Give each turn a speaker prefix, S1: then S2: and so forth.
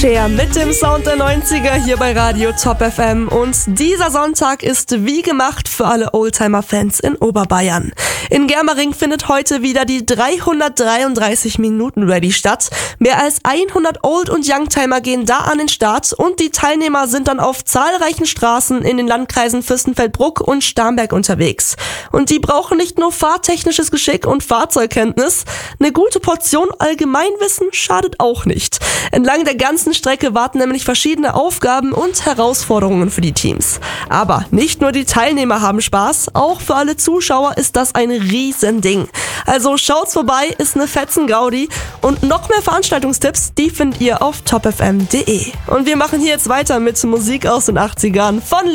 S1: Cher mit dem Sound der 90er hier bei Radio Top FM. Und dieser Sonntag ist wie gemacht für alle Oldtimer-Fans in Oberbayern. In Germering findet heute wieder die 333 Minuten Rallye statt. Mehr als 100 Old- und Youngtimer gehen da an den Start und die Teilnehmer sind dann auf zahlreichen Straßen in den Landkreisen Fürstenfeldbruck und Starnberg unterwegs. Und die brauchen nicht nur fahrtechnisches Geschick und Fahrzeugkenntnis, eine gute Portion Allgemeinwissen schadet auch nicht. Entlang der ganzen Strecke warten nämlich verschiedene Aufgaben und Herausforderungen für die Teams. Aber nicht nur die Teilnehmer haben Spaß, auch für alle Zuschauer ist das ein Riesending. Also schaut's vorbei, ist eine Fetzen-Gaudi und noch mehr Veranstaltungstipps, die findet ihr auf topfm.de. Und wir machen hier jetzt weiter mit Musik aus den 80ern von